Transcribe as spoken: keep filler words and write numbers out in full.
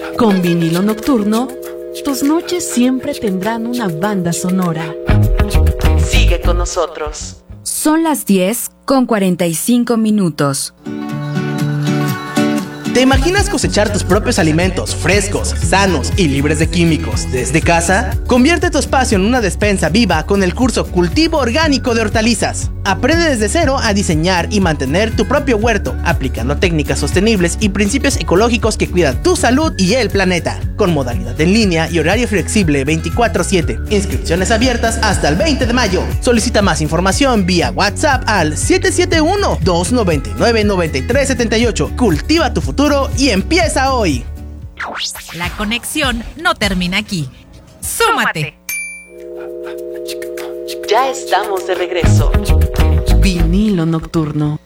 Con Vinilo Nocturno, tus noches siempre tendrán una banda sonora. Sigue con nosotros. Son las diez con cuarenta y cinco minutos. ¿Te imaginas cosechar tus propios alimentos frescos, sanos y libres de químicos desde casa? Convierte tu espacio en una despensa viva con el curso Cultivo Orgánico de Hortalizas. Aprende desde cero a diseñar y mantener tu propio huerto, aplicando técnicas sostenibles y principios ecológicos que cuidan tu salud y el planeta. Con modalidad en línea y horario flexible veinticuatro siete. Inscripciones abiertas hasta el veinte de mayo. Solicita más información vía WhatsApp al siete siete uno, dos nueve nueve, nueve tres siete ocho. Cultiva tu futuro y empieza hoy. La conexión no termina aquí. ¡Súmate! Ya estamos de regreso. Vinilo Nocturno.